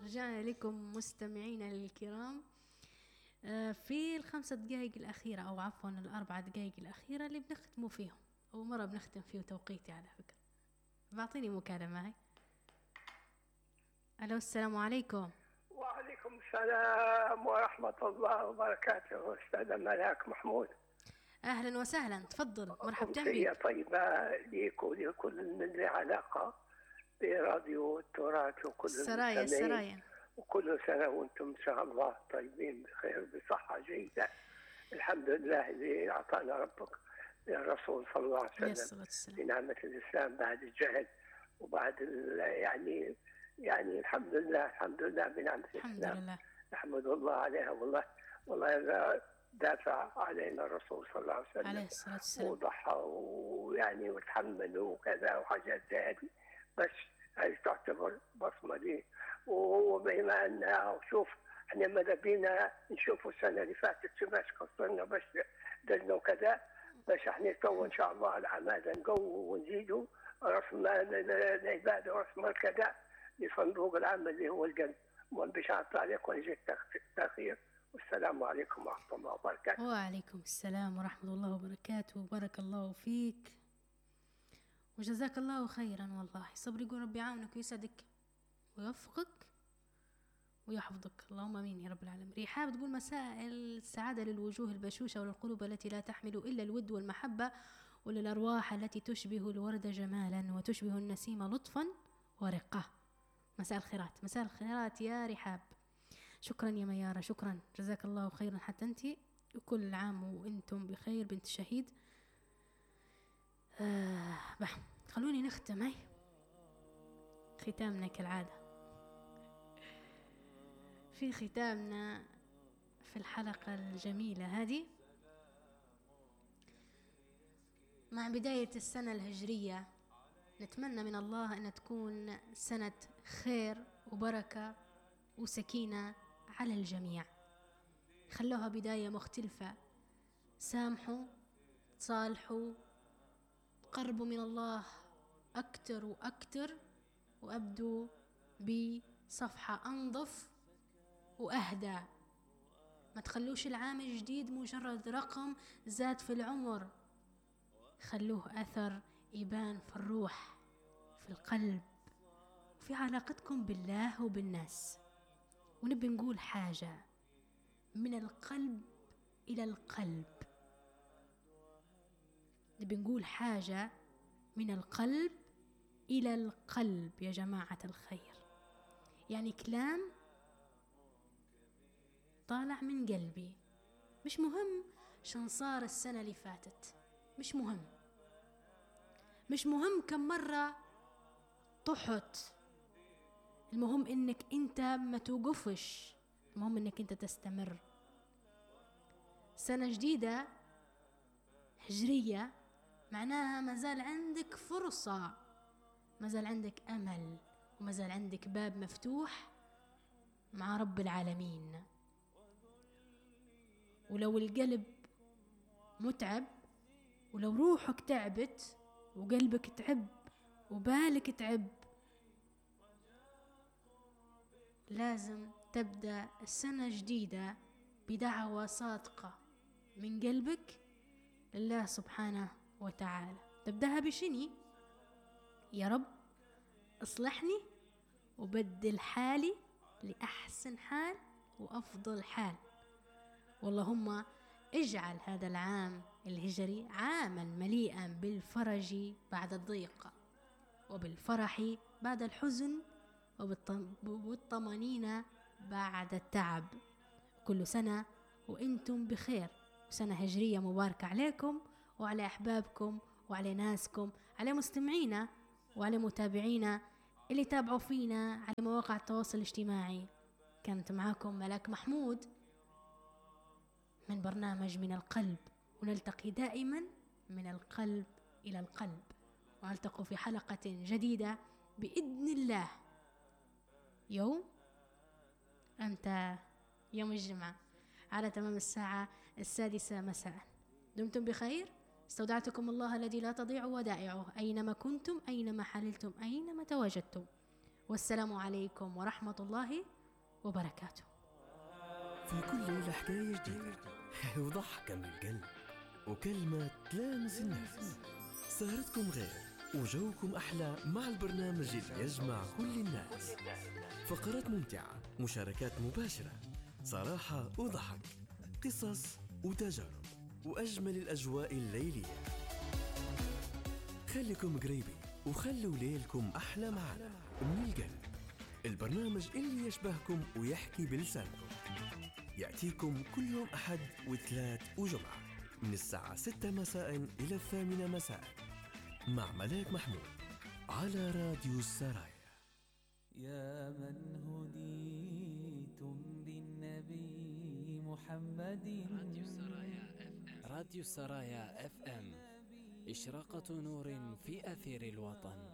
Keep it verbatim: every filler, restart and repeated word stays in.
رجعنا لكم مستمعينا الكرام في الخمسة دقائق الأخيرة، أو عفوا الأربعة دقائق الأخيرة اللي بنختموا فيهم. أول مرة بنختم فيه توقيتي على فكرة. بعطيني مكالمة هاي. ألو، السلام عليكم. وعليكم السلام ورحمة الله وبركاته. أستاذ ملاك محمود، أهلا وسهلا، تفضل، مرحبا بك. طيبة ليك ولكل من له علاقة براديو التراث وكل السرايا السرايا، وكل سنة وأنتم إن شاء الله طيبين بخير بصحة جيدة. الحمد لله اللي أعطانا ربك للرسول صلى الله عليه وسلم بنعمة الإسلام بعد الجهل وبعد يعني يعني الحمد لله الحمد لله بنعمة الحمد الإسلام. لله، نحمد الله عليها. والله والله دافع علينا الرسول صلى الله عليه وسلم عليه الصلاة والسلام، وضحى ويعني وتحمل وكذا وحاجات زي هذه، بس هذه تعتبر بصمة لي. وبما أن شوف احنا ماذا بينا نشوفوا السنة اللي فاتت باش قصرنا باش درنا وكذا، باش احنا تو إن شاء الله العام هذا نقووا ونزيدوا رأس مال العبادة ورأس مال كذا لصندوق العام اللي هو القلب. باش أعطى عليك ونجيك تأخير. والسلام عليكم ورحمة الله وبركاته. وعليكم السلام ورحمة الله وبركاته. بارك الله فيك وجزاك الله خيرا. والله صبري، يقول ربي يعاونك ويسعدك ويوفقك ويحفظك، اللهم امين يا رب العالمين. ريحاب تقول مساء السعادة للوجوه البشوشة وللقلوب التي لا تحمل إلا الود والمحبة، وللأرواح التي تشبه الورد جمالا وتشبه النسيم لطفا ورقة. مساء الخيرات، مساء الخيرات يا رحاب. شكرا يا ميارة، شكرا، جزاك الله خيرا حتى انت، وكل عام وانتم بخير بنت الشهيد. آه بح. خلوني نختم. هاي ختامنا كالعادة، في ختامنا في الحلقة الجميلة هذه مع بداية السنة الهجرية. نتمنى من الله أن تكون سنة خير وبركة وسكينة على الجميع. خلوها بداية مختلفة، سامحوا، تصالحوا، قربوا من الله أكتر وأكتر، وأبدوا بصفحة أنظف وأهدى. ما تخلوش العام الجديد مجرد رقم زاد في العمر، خلوه أثر يبان في الروح، في القلب، في علاقتكم بالله وبالناس. ونبي نقول حاجة من القلب إلى القلب، نبي نقول حاجة من القلب إلى القلب يا جماعة الخير. يعني كلام طالع من قلبي، مش مهم شن صار السنة اللي فاتت، مش مهم، مش مهم كم مرة طحت، المهم انك انت ما توقفش، المهم انك انت تستمر. سنة جديدة هجرية معناها مازال عندك فرصة، مازال عندك امل، ومازال عندك باب مفتوح مع رب العالمين. ولو القلب متعب، ولو روحك تعبت وقلبك تعب وبالك تعب، لازم تبدأ السنة جديدة بدعوة صادقة من قلبك لله سبحانه وتعالى. تبدأها بشني؟ يا رب اصلحني وبدل حالي لأحسن حال وأفضل حال. واللهم اجعل هذا العام الهجري عاما مليئا بالفرج بعد الضيق، وبالفرح بعد الحزن، وبالطمأنينة بعد التعب. كل سنة وانتم بخير، سنة هجرية مباركة عليكم وعلى أحبابكم وعلى ناسكم، على مستمعينا وعلى متابعينا اللي تابعوا فينا على مواقع التواصل الاجتماعي. كانت معاكم ملاك محمود من برنامج من القلب، ونلتقي دائما من القلب إلى القلب، ونلتقي في حلقة جديدة بإذن الله يوم أمتى يوم الجمعة على تمام الساعة السادسة مساء. دمتم بخير، استودعتكم الله الذي لا تضيع ودائعه أينما كنتم، أينما حللتم، أينما تواجدتم. والسلام عليكم ورحمة الله وبركاته. في كل ليلة حكاية جديدة وضحكة من القلب وكلمة تلامس الناس. سهرتكم غير وجوكم أحلى مع البرنامج اللي يجمع كل الناس. فقرات ممتعة، مشاركات مباشرة، صراحة وضحك، قصص وتجارب، وأجمل الأجواء الليلية. خليكم قريبين وخلوا ليلكم أحلى معنا من القلب. البرنامج اللي يشبهكم ويحكي بلسانكم يأتيكم كل يوم أحد وثلاث وجمعة من الساعة ستة مساء إلى الثامنة مساء مع ملاك محمود على راديو السرايا. يا من هديتم بالنبي محمد. راديو السرايا اف ام. راديو السرايا اف ام، إشراقة نور في أثير الوطن.